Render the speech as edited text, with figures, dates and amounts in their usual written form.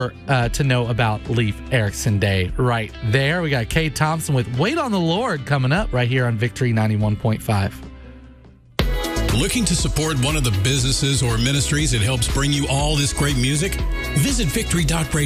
to know about Leif Erikson Day right there. We got Kay Thompson with Wait on the Lord coming up right here on Victory 91.5. Looking to support one of the businesses or ministries that helps bring you all this great music? Visit victory.radio.